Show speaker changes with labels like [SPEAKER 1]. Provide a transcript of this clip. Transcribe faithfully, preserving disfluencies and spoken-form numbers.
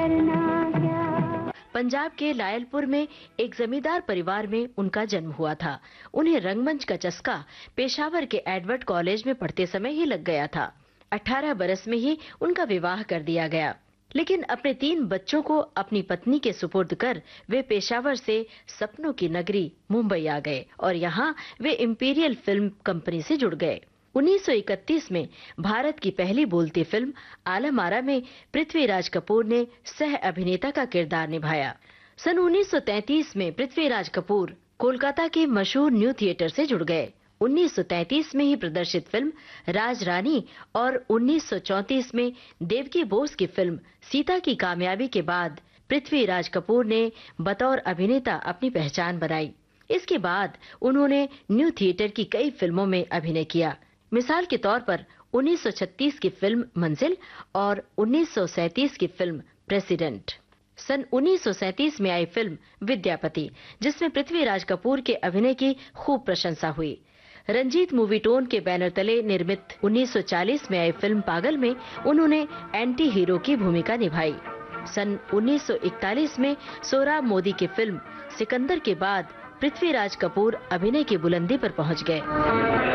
[SPEAKER 1] करना क्या।
[SPEAKER 2] पंजाब के लायलपुर में एक जमींदार परिवार में उनका जन्म हुआ था। उन्हें रंगमंच का चस्का पेशावर के एडवर्ड कॉलेज में पढ़ते समय ही लग गया था। अठारह बरस में ही उनका विवाह कर दिया गया, लेकिन अपने तीन बच्चों को अपनी पत्नी के सुपुर्द कर वे पेशावर से सपनों की नगरी मुंबई आ गए और यहाँ वे इंपीरियल फिल्म कंपनी से जुड़ गए। उन्नीस सौ इकतीस में भारत की पहली बोलती फिल्म आलम आरा में पृथ्वीराज कपूर ने सह अभिनेता का किरदार निभाया। सन उन्नीस सौ तैंतीस में पृथ्वीराज कपूर कोलकाता के मशहूर न्यू थिएटर से जुड़ गए। उन्नीस सौ तैंतीस में ही प्रदर्शित फिल्म राज रानी और उन्नीस सौ चौंतीस में देवकी बोस की फिल्म सीता की कामयाबी के बाद पृथ्वीराज कपूर ने बतौर अभिनेता अपनी पहचान बनाई। इसके बाद उन्होंने न्यू थिएटर की कई फिल्मों में अभिनय किया। मिसाल के तौर पर उन्नीस सौ छत्तीस की फिल्म मंजिल और उन्नीस सौ सैंतीस की फिल्म प्रेसिडेंट। सन उन्नीस सौ सैंतीस में आई फिल्म विद्यापति, जिसमें पृथ्वीराज कपूर के अभिनय की खूब प्रशंसा हुई। रंजीत मूवी टोन के बैनर तले निर्मित उन्नीस सौ चालीस में आई फिल्म पागल में उन्होंने एंटी हीरो की भूमिका निभाई। सन उन्नीस सौ इकतालीस में सोहराब मोदी की फिल्म सिकंदर के बाद पृथ्वीराज कपूर अभिनय की बुलंदी पर पहुंच गए।